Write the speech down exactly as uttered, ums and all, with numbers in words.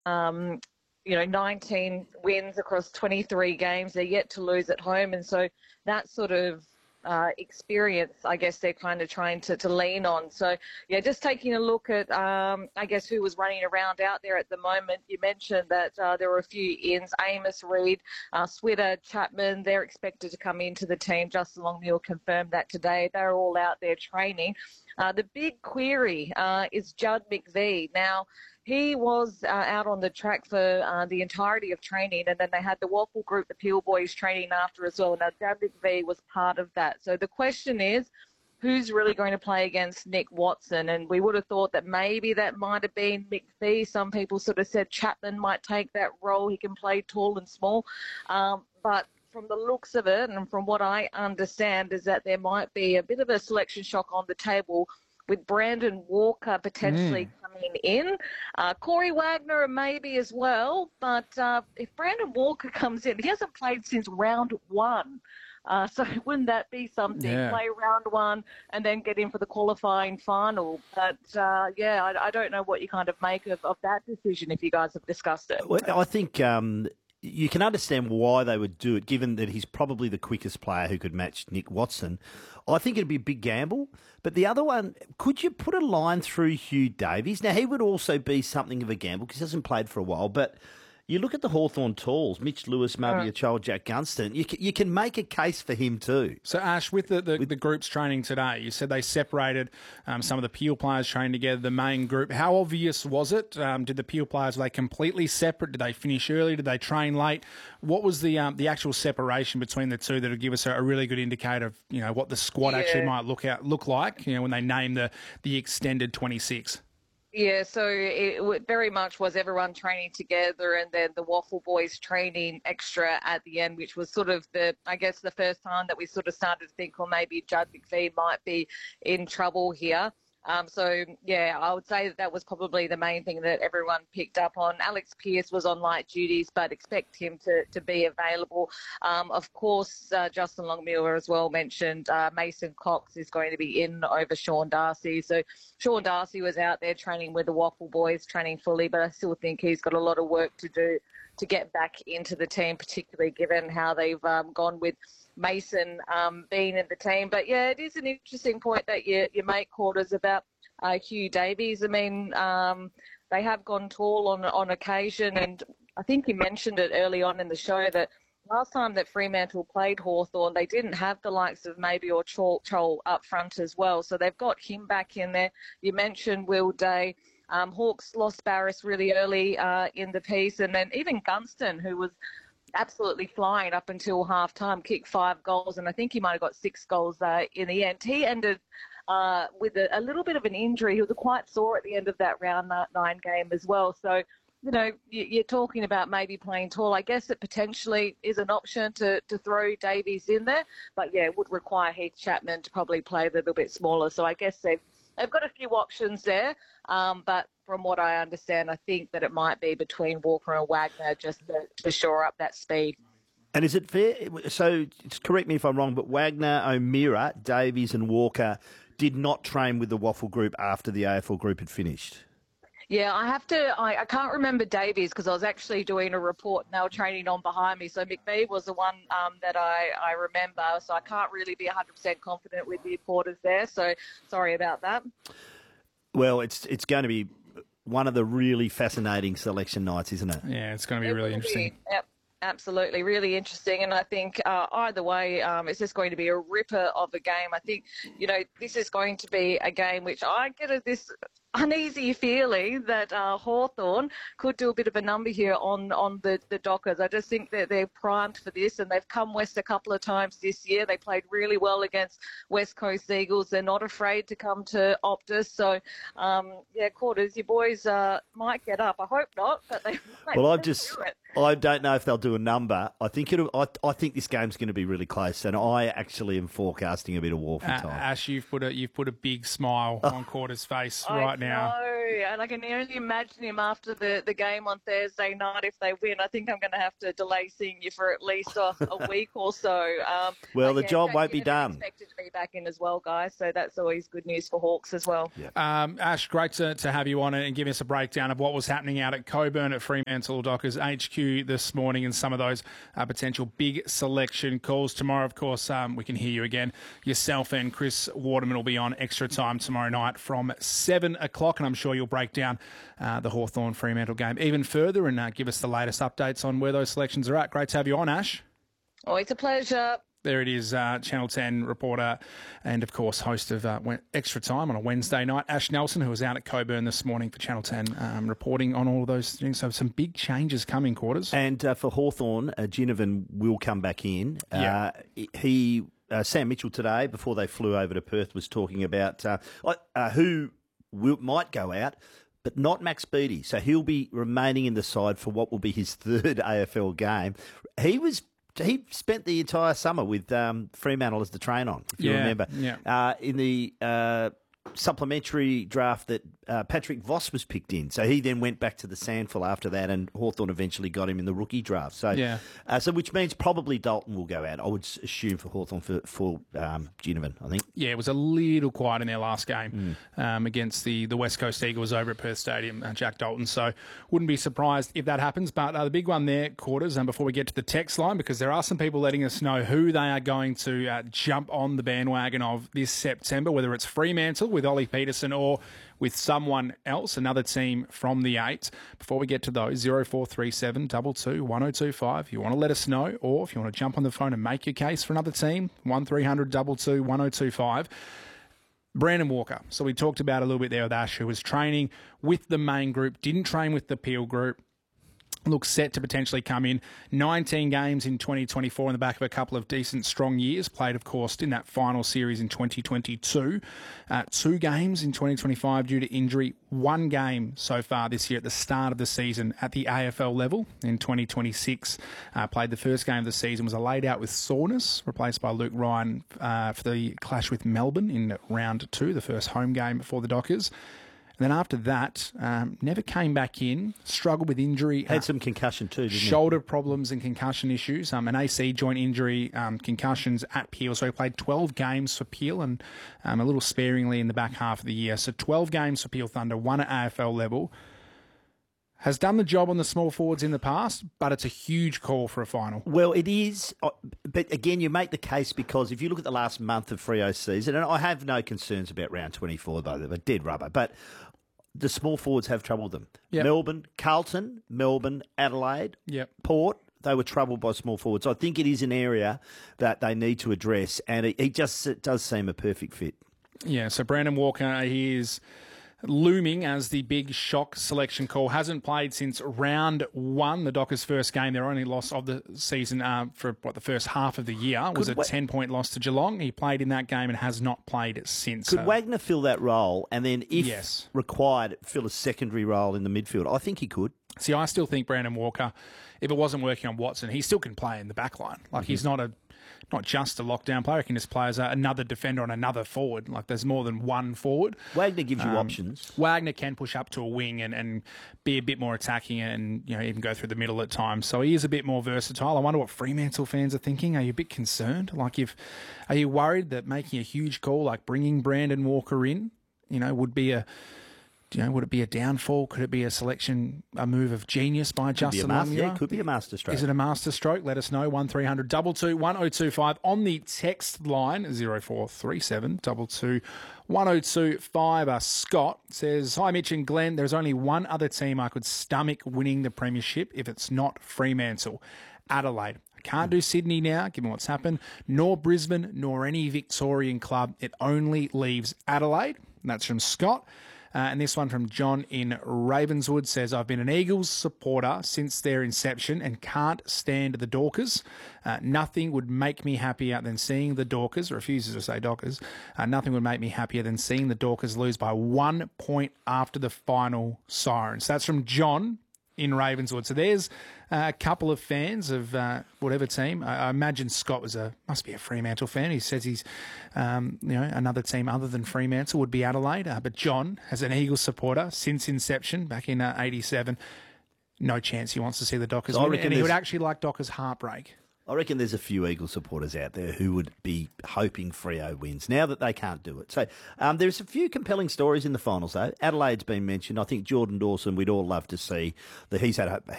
um, you know, nineteen wins across twenty-three games. They're yet to lose at home. And so that sort of uh, experience, I guess they're kind of trying to, to lean on. So, yeah, just taking a look at, um, I guess, who was running around out there at the moment. You mentioned that uh, there were a few ins, Amos Reed, uh, Switter, Chapman. They're expected to come into the team. Justin Longmuir confirmed that today. They're all out there training. Uh, the big query uh, is Judd McVie. Now, he was uh, out on the track for uh, the entirety of training, and then they had the Waffle Group, the Peel Boys, training after as well. Now, Judd McVie was part of that. So the question is, who's really going to play against Nick Watson? And we would have thought that maybe that might have been McVie. Some people sort of said Chapman might take that role. He can play tall and small. Um, but from the looks of it, and from what I understand, is that there might be a bit of a selection shock on the table with Brandon Walker potentially mm. coming in. Uh, Corey Wagner maybe as well, but uh, if Brandon Walker comes in, he hasn't played since round one. Uh, so wouldn't that be something? Yeah. Play round one and then get in for the qualifying final. But, uh, yeah, I, I don't know what you kind of make of, of that decision if you guys have discussed it. Well, I think um, you can understand why they would do it, given that he's probably the quickest player who could match Nick Watson. I think it'd be a big gamble. But the other one, could you put a line through Hugh Davies? Now, he would also be something of a gamble because he hasn't played for a while. But you look at the Hawthorn Talls, Mitch Lewis, maybe a child, Jack Gunston, you can, you can make a case for him too. So, Ash, with the, the, with the group's training today, you said they separated um, some of the Peel players training together, the main group. How obvious was it? Um, did the Peel players, were they completely separate? Did they finish early? Did they train late? What was the um, the actual separation between the two that would give us a, a really good indicator of, you know, what the squad yeah. actually might look out look like, you know, when they name the, the extended twenty-six? Yeah, so it very much was everyone training together and then the Waffle Boys training extra at the end, which was sort of the, I guess, the first time that we sort of started to think, well, maybe Judd McVie might be in trouble here. Um, so, yeah, I would say that that was probably the main thing that everyone picked up on. Alex Pearce was on light duties, but expect him to, to be available. Um, of course, uh, Justin Longmuir as well mentioned uh, Mason Cox is going to be in over Sean Darcy. So Sean Darcy was out there training with the Waffle Boys, training fully, but I still think he's got a lot of work to do to get back into the team, particularly given how they've um, gone with Mason um, being in the team. But, yeah, it is an interesting point that you, you make, Quarters, about uh, Hugh Davies. I mean, um, they have gone tall on on occasion, and I think you mentioned it early on in the show that last time that Fremantle played Hawthorn, they didn't have the likes of maybe or Chol, Chol up front as well. So they've got him back in there. You mentioned Will Day. Um, Hawks lost Barris really early uh, in the piece, and then even Gunston, who was absolutely flying up until half-time, kicked five goals, and I think he might have got six goals uh, in the end. He ended uh, with a, a little bit of an injury. He was quite sore at the end of that round nine game as well. So, you know, you, you're talking about maybe playing tall. I guess it potentially is an option to, to throw Davies in there, but, yeah, it would require Heath Chapman to probably play a little bit smaller. So I guess they've They've got a few options there, um, but from what I understand, I think that it might be between Walker and Wagner just to, to shore up that speed. And is it fair? So correct me if I'm wrong, but Wagner, O'Meara, Davies and Walker did not train with the Waffle Group after the A F L Group had finished? Yeah, I have to, I, I can't remember Davies because I was actually doing a report and they were training on behind me. So McVie was the one um, that I, I remember. So I can't really be one hundred percent confident with the reporters there. So sorry about that. Well, it's it's going to be one of the really fascinating selection nights, isn't it? Yeah, it's going to be it really interesting. Be, yep. Absolutely, really interesting. And I think uh, either way, um, it's just going to be a ripper of a game. I think, you know, this is going to be a game which I get a, this uneasy feeling that uh, Hawthorn could do a bit of a number here on, on the, the Dockers. I just think that they're primed for this, and they've come west a couple of times this year. They played really well against West Coast Eagles. They're not afraid to come to Optus. So, um, yeah, Quarters, your boys uh, might get up. I hope not, but they might. Well, I've just I don't know if they'll do a number. I think it'll. I, I think this game's going to be really close, and I actually am forecasting a bit of war for Uh, time. Ash, you've put a you've put a big smile on Quarter's face I right now. know, and I can only imagine him after the, the game on Thursday night if they win. I think I'm going to have to delay seeing you for at least a, a week or so. Um, well, but the yeah, job Jack won't be Ginnivan done. Expected to be back in as well, guys. So that's always good news for Hawks as well. Yeah. Um, Ash, great to, to have you on and give us a breakdown of what was happening out at Coburn at Fremantle Dockers H Q this morning and some of those uh, potential big selection calls. Tomorrow, of course, um, we can hear you again. Yourself and Chris Waterman will be on Extra Time tomorrow night from seven o'clock, and I'm sure you'll break down uh, the Hawthorn Fremantle game even further and uh, give us the latest updates on where those selections are at. Great to have you on, Ash. Always a pleasure. There it is, uh, Channel ten reporter and, of course, host of uh, Extra Time on a Wednesday night, Ash Nelson, who was out at Coburn this morning for Channel ten, um, reporting on all of those things. So some big changes coming, Quarters. And uh, for Hawthorn, uh, Ginnivan will come back in. Yeah. Uh, he, uh, Sam Mitchell today, before they flew over to Perth, was talking about uh, uh, who will, might go out, but not Max Beattie. So he'll be remaining in the side for what will be his third A F L game. He was He spent the entire summer with um, Fremantle as the train on, if you Yeah, remember. yeah. Uh, in the uh, supplementary draft that uh, Patrick Voss was picked in. So he then went back to the Sandful after that, and Hawthorn eventually got him in the rookie draft. So, Yeah. uh, so which means probably Dalton will go out, I would assume, for Hawthorn for, for um, Ginnivan, I think. Yeah, it was a little quiet in their last game um, against the, the West Coast Eagles over at Perth Stadium, uh, Jack Dalton. So wouldn't be surprised if that happens. But uh, the big one there, Quarters, and before we get to the text line, because there are some people letting us know who they are going to uh, jump on the bandwagon of this September, whether it's Fremantle with Ollie Peterson or with someone else, another team from the eight. Before we get to those, zero four three seven, two two, one oh two five. If you want to let us know, or if you want to jump on the phone and make your case for another team, one three hundred, two two, one oh two five. Brandon Walker. So we talked about a little bit there with Ash, who was training with the main group, didn't train with the Peel group. Looks set to potentially come in. nineteen games in twenty twenty-four on the back of a couple of decent, strong years. Played, of course, in that final series in twenty twenty-two. Uh, two games in twenty twenty-five due to injury. One game so far this year at the start of the season at the A F L level in twenty twenty-six. Uh, played the first game of the season, was laid out with soreness, replaced by Luke Ryan uh, for the clash with Melbourne in round two, the first home game for the Dockers. And then after that, um, never came back in, struggled with injury. Had uh, some concussion too, didn't shoulder problems and concussion issues, um, an A C joint injury, um, concussions at Peel. So he played twelve games for Peel and um, a little sparingly in the back half of the year. So twelve games for Peel Thunder, one at A F L level. Has done the job on the small forwards in the past, but it's a huge call for a final. Well, it is, uh, but again, you make the case because if you look at the last month of Freo's season, and I have no concerns about round twenty-four, though, they're dead rubber, but the small forwards have troubled them. Yep. Melbourne, Carlton, Melbourne, Adelaide, Yep. Port, they were troubled by small forwards. I think it is an area that they need to address, and it, it just it does seem a perfect fit. Yeah, so Brandon Walker, he is looming as the big shock selection call. Hasn't played since round one, the Dockers' first game. Their only loss of the season uh, for what the first half of the year was Could a Wa- ten-point loss to Geelong. He played in that game and has not played since. Could Uh, Wagner fill that role, and then if Yes. required, fill a secondary role in the midfield? I think he could. See, I still think Brandon Walker, if it wasn't working on Watson, he still can play in the back line. Like, Mm-hmm. he's not a not just a lockdown player. He can just play as a, another defender on another forward. Like, there's more than one forward. Wagner gives you Um, options. Wagner can push up to a wing and, and be a bit more attacking and, you know, even go through the middle at times. So he is a bit more versatile. I wonder what Fremantle fans are thinking. Are you a bit concerned? Like, if are you worried that making a huge call like bringing Brandon Walker in, you know, would be a you know, would it be a downfall? Could it be a selection, a move of genius by Could be a Justin master, Longmuir? yeah, could be a master stroke. Is it a master stroke? Let us know. one three hundred, two two, one oh two five on the text line, zero four three seven, two two, one oh two five. Uh, Scott says, hi, Mitch and Glenn. There's only one other team I could stomach winning the premiership if it's not Fremantle. Adelaide. I can't do Sydney now, given what's happened, nor Brisbane, nor any Victorian club. It only leaves Adelaide. And that's from Scott. Uh, and this one from John in Ravenswood says, I've been an Eagles supporter since their inception and can't stand the Dorkers. Uh, nothing would make me happier than seeing the Dorkers, refuses to say Dockers, uh, nothing would make me happier than seeing the Dorkers lose by one point after the final siren. So that's from John in Ravenswood. So there's uh, a couple of fans of uh, whatever team. I, I imagine Scott was a must be a Fremantle fan. He says he's um, you know another team other than Fremantle would be Adelaide. Uh, but John, as an Eagles supporter since inception back in uh, eighty-seven, no chance he wants to see the Dockers I win, reckon and he would there's- actually like Dockers' heartbreak. I reckon there's a few Eagles supporters out there who would be hoping Freo wins now that they can't do it. So um, there's a few compelling stories in the finals, though. Adelaide's been mentioned. I think Jordan Dawson, we'd all love to see that he's had a